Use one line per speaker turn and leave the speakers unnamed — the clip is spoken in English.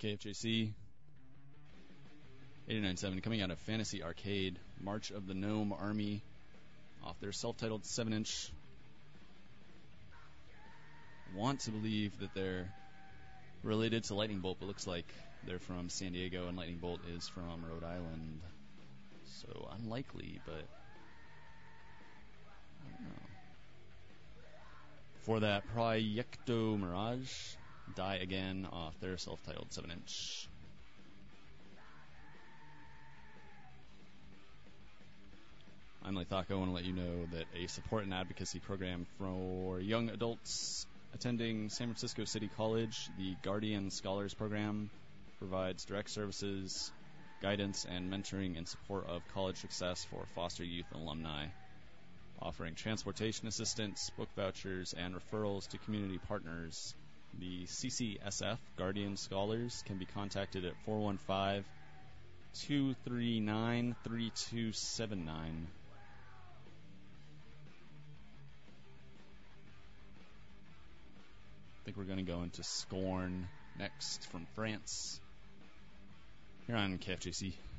KFJC 89.7 coming out of Fantasy Arcade, March of the Gnome Army, off their self-titled 7-inch. Want to believe that they're related to Lightning Bolt, but looks like they're from San Diego and Lightning Bolt is from Rhode Island. So unlikely, but I don't know. For that, Proyecto Mirage, Die Again off their self-titled 7-inch. I'm Lathaco. I want to let you know that a support and advocacy program for young adults attending San Francisco City College, the Guardian Scholars Program, provides direct services, guidance, and mentoring in support of college success for foster youth and alumni, offering transportation assistance, book vouchers, and referrals to community partners. The CCSF Guardian Scholars can be contacted at 415-239-3279. I think we're going to go into Scorn next from France here on KFJC.